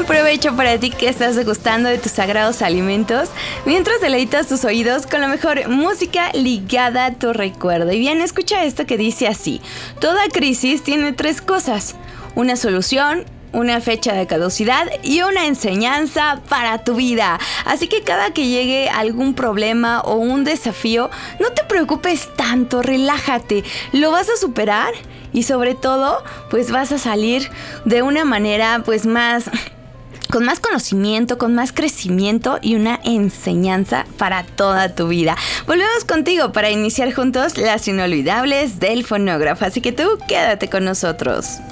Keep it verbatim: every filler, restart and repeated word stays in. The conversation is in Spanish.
Buen provecho para ti que estás degustando de tus sagrados alimentos, mientras deleitas tus oídos con la mejor música ligada a tu recuerdo. Y bien, escucha esto que dice así: toda crisis tiene tres cosas: una solución, una fecha de caducidad y una enseñanza para tu vida. Así que cada que llegue algún problema o un desafío, no te preocupes tanto, relájate, lo vas a superar y sobre todo, pues vas a salir de una manera pues más... con más conocimiento, con más crecimiento y una enseñanza para toda tu vida. Volvemos contigo para iniciar juntos las inolvidables del fonógrafo, así que tú quédate con nosotros.